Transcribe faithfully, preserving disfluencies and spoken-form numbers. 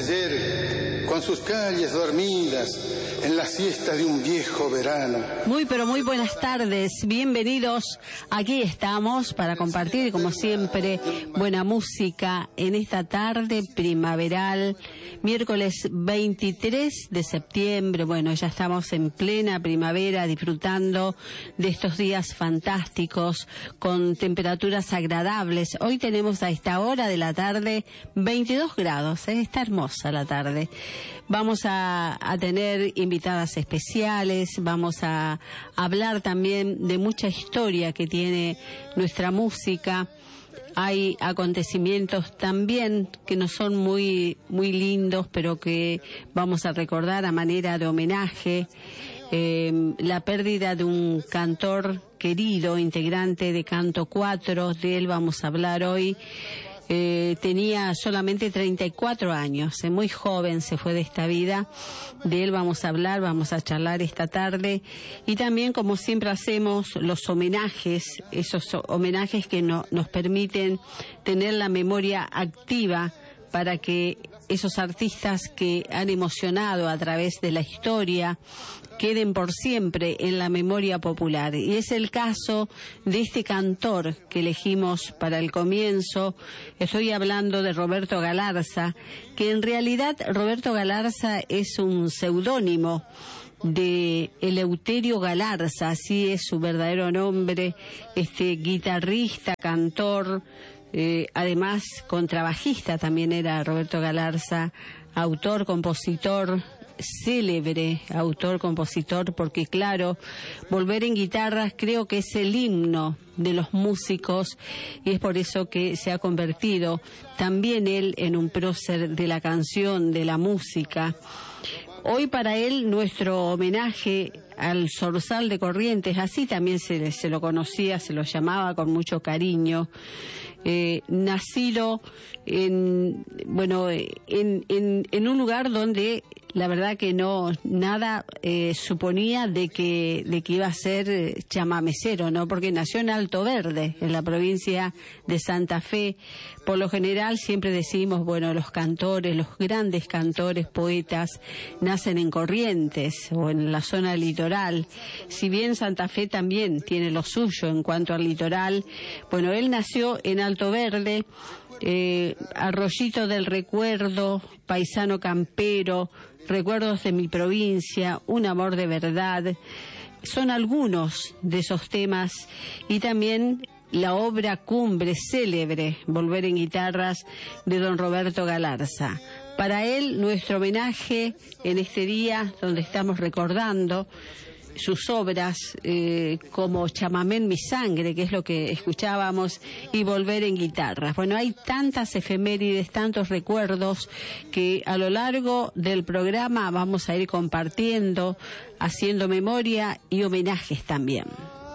ayer, con sus calles dormidas, en la siesta de un viejo verano. Muy pero muy buenas tardes, bienvenidos. Aquí estamos para compartir, como siempre, buena música en esta tarde primaveral, miércoles veintitrés de septiembre. Bueno, ya estamos en plena primavera, disfrutando de estos días fantásticos, con temperaturas agradables. Hoy tenemos a esta hora de la tarde veintidós grados, ¿eh? Está hermosa la tarde. Vamos a, a tener invitadas especiales, vamos a hablar también de mucha historia que tiene nuestra música. Hay acontecimientos también que no son muy, muy lindos, pero que vamos a recordar a manera de homenaje. Eh, la pérdida de un cantor querido, integrante de Canto cuatro, de él vamos a hablar hoy. Eh, tenía solamente treinta y cuatro años, eh, muy joven se fue de esta vida. De él vamos a hablar, vamos a charlar esta tarde. Y también, como siempre hacemos, los homenajes, esos homenajes que no, nos permiten tener la memoria activa para que esos artistas que han emocionado a través de la historia queden por siempre en la memoria popular. Y es el caso de este cantor que elegimos para el comienzo. Estoy hablando de Roberto Galarza, que en realidad Roberto Galarza es un seudónimo de Eleuterio Galarza, así es su verdadero nombre, este guitarrista, cantor, eh, además contrabajista también era Roberto Galarza, autor, compositor, célebre autor, compositor, porque claro, Volver en Guitarras creo que es el himno de los músicos y es por eso que se ha convertido también él en un prócer de la canción, de la música. Hoy para él nuestro homenaje al Zorzal de Corrientes, así también se, se lo conocía, se lo llamaba con mucho cariño. Eh, nacido en, bueno, en, en, en un lugar donde la verdad que no, nada eh, suponía de que, de que iba a ser chamamecero, ¿no? Porque nació en Alto Verde, en la provincia de Santa Fe. Por lo general siempre decimos, bueno, los cantores, los grandes cantores, poetas, nacen en Corrientes o en la zona litoral. Si bien Santa Fe también tiene lo suyo en cuanto al litoral, bueno, él nació en Alto Verde, eh, Arroyito del Recuerdo, Paisano Campero, Recuerdos de mi provincia, Un amor de verdad, son algunos de esos temas, y también la obra cumbre, célebre, Volver en Guitarras, de don Roberto Galarza. Para él, nuestro homenaje en este día donde estamos recordando sus obras, eh, como Chamamé en mi sangre, que es lo que escuchábamos, y Volver en Guitarras. Bueno, hay tantas efemérides, tantos recuerdos que a lo largo del programa vamos a ir compartiendo, haciendo memoria y homenajes también.